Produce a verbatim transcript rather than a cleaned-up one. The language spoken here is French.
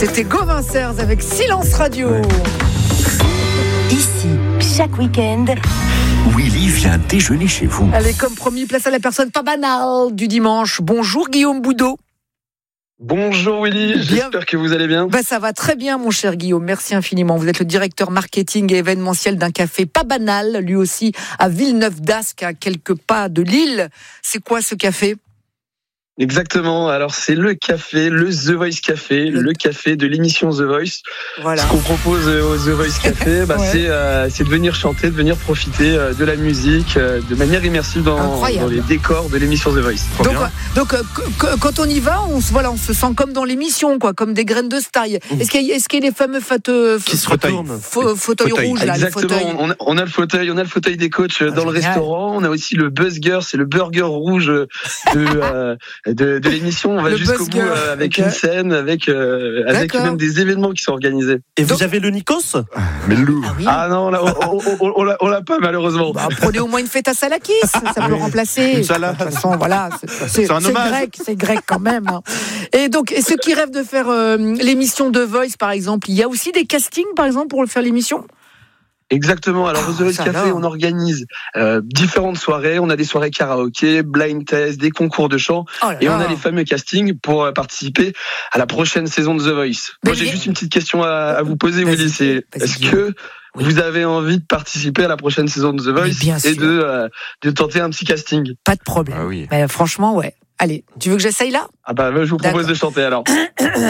C'était Gauvin Serres avec Silence Radio. Ouais. Ici, chaque week-end, Willy vient déjeuner chez vous. Allez, comme promis, place à la personne pas banale du dimanche. Bonjour Guillaume Boudot. Bonjour Willy, Bien. j'espère que vous allez bien. Ben, ça va très bien mon cher Guillaume, merci infiniment. Vous êtes le directeur marketing et événementiel d'un café pas banal, lui aussi à Villeneuve-d'Ascq, à quelques pas de Lille. C'est quoi ce café ? Exactement, alors c'est le café, le The Voice Café, le, le café de l'émission The Voice. Voilà. Ce qu'on propose au The Voice Café, bah, Ouais. c'est, euh, c'est de venir chanter, de venir profiter euh, de la musique euh, de manière immersive dans, dans les décors de l'émission The Voice. Donc, euh, donc euh, qu- quand on y va, on se, voilà, on se sent comme dans l'émission, quoi, comme des graines de staille. Mmh. Est-ce qu'il y a, est-ce qu'il y a les fameux fauteuils, Qui se retournent. fa- fauteuils Fauteuil. rouges là, les Exactement, fauteuils. on a, on a le fauteuil, on a le fauteuil des coachs Ah, dans le génial. restaurant. On a aussi le Buzzger, c'est le burger rouge de, euh, de, de l'émission. On va Le jusqu'au Buzzger, bout euh, avec okay. une scène, avec avec D'accord. même des événements qui sont organisés. Et Donc- vous avez le Nikos ? Mais loup. Ah oui. Ah non, là, on, on, on, on l'a, on l'a pas malheureusement. Bah, prenez au moins une fête à Salakis, ça peut remplacer. Une salade. De toute façon, voilà, c'est, c'est, C'est un c'est hommage. grec, c'est grec quand même. hein. Et donc, et ceux qui rêvent de faire euh, l'émission The Voice, par exemple, il y a aussi des castings, par exemple, pour faire l'émission. Exactement. Alors, Ah, au The Voice ça Café, alors. on organise euh, différentes soirées. On a des soirées karaoké, blind test, des concours de chant. Oh là Et on là. a les fameux castings pour euh, participer à la prochaine saison de The Voice. Mais Moi, j'ai les- juste une petite question à, à vous poser, Vas-y, Willy. C'est, vas-y, est-ce Guillaume. que Oui. vous avez envie de participer à la prochaine saison de The Voice bien et sûr. de, euh, de tenter un petit casting? Pas de problème. Ah oui. Mais franchement, ouais. Allez, tu veux que j'essaye là ? Ah bah, je vous propose D'accord. de chanter alors.